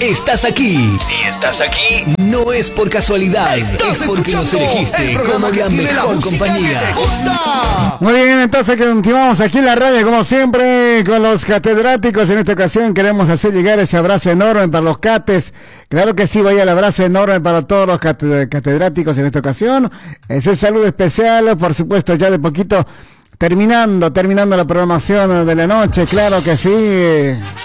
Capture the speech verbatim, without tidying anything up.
estás aquí. Si estás aquí, no es por casualidad, Estás es porque nos escuchando elegiste el programa como que la tiene la mejor música compañía. que te gusta. Muy bien, entonces continuamos aquí en la radio como siempre con los catedráticos. En esta ocasión queremos hacer llegar ese abrazo enorme para los cates. Claro que sí, vaya el abrazo enorme para todos los catedráticos en esta ocasión. Ese saludo especial, por supuesto, ya de poquito terminando, terminando la programación de la noche, claro que sí.